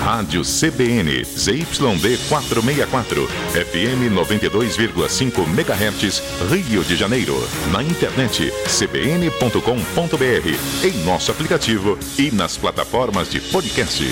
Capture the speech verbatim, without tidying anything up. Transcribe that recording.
Rádio C B N, Z Y D quatrocentos e sessenta e quatro, F M noventa e dois vírgula cinco megahertz, Rio de Janeiro. Na internet, c b n ponto com ponto b r, em nosso aplicativo e nas plataformas de podcast.